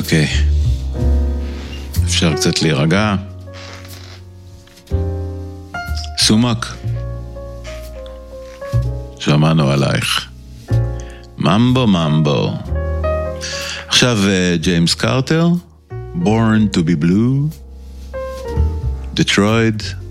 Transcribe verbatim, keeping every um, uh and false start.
אוקיי. אפשר קצת להירגע. סומק. שמענו עלייך. ממבו ממבו. עכשיו ג'יימס קרטר, Born to be Blue, Detroit.